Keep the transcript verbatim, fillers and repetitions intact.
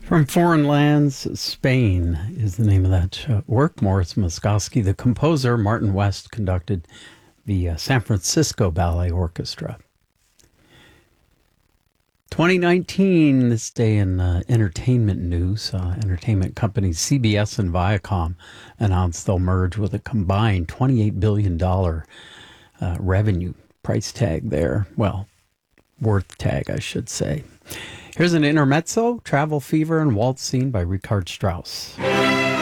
From Foreign Lands, Spain is the name of that uh, work. Morris Moskowski, the composer. Martin West conducted the uh, San Francisco Ballet Orchestra. twenty nineteen, this day in uh, entertainment news, uh, entertainment companies C B S and Viacom announced they'll merge with a combined twenty-eight billion dollars uh, revenue price tag there. Well, worth tag, I should say. Here's an intermezzo, Travel Fever and Waltz Scene by Richard Strauss.